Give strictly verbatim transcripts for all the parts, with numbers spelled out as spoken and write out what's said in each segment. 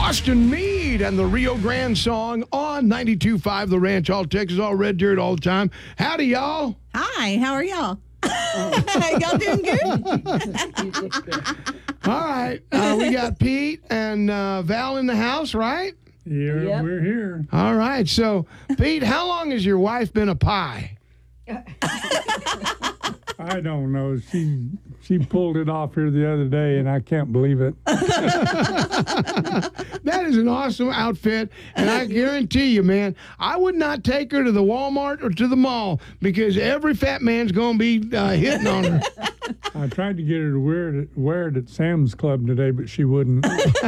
Boston Mead and the Rio Grande song on ninety-two point five The Ranch, all Texas, all red dirt all the time. Howdy, y'all. Hi, how are y'all? Y'all doing good? All right. Uh, we got Pete and uh, Val in the house, right? Yeah, Yep. we're here. All right. So, Pete, how long has your wife been a pie? I don't know. She she pulled it off here the other day, and I can't believe it. That is an awesome outfit, and I guarantee you, man, I would not take her to the Walmart or to the mall because every fat man's going to be uh, hitting on her. I tried to get her to wear it, wear it at Sam's Club today, but she wouldn't.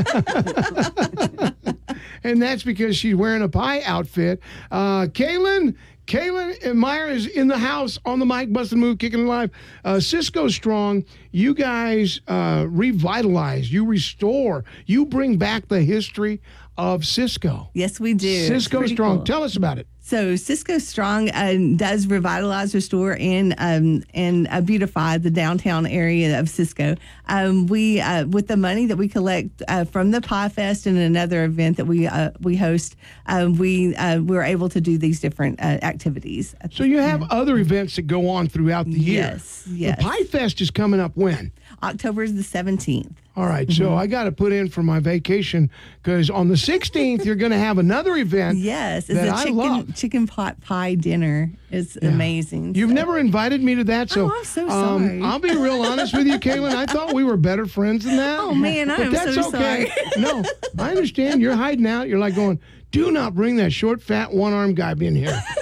And that's because she's wearing a pie outfit. Uh, Kaylin, Kaylin Meyer is in the house on the mic, busting move, kicking it live. Uh, Cisco Strong, you guys uh, revitalize, you restore, you bring back the history of Cisco. Yes, we do. It's Cisco pretty Strong, cool. tell us about it. So Cisco Strong um, does revitalize, restore, and um, and uh, beautify the downtown area of Cisco. Um, we uh, with the money that we collect uh, from the Pie Fest and another event that we uh, we host, um, we uh, we're able to do these different uh, activities. So you have other events that go on throughout the year. Yes, yes. The Pie Fest is coming up when? October is the seventeenth. All right, so I got to put in for my vacation because on the sixteenth you're going to have another event. Yes, it's that a I chicken love. chicken pot pie dinner. It's amazing. You've So- never invited me to that, so Oh, I'm so sorry. Um, I'll be real honest with you, Kaylin. I thought we were better friends than that. Oh, man, I but am that's so okay. sorry. No, I understand. You're hiding out. You're like going, do not bring that short, fat, one-armed guy in here.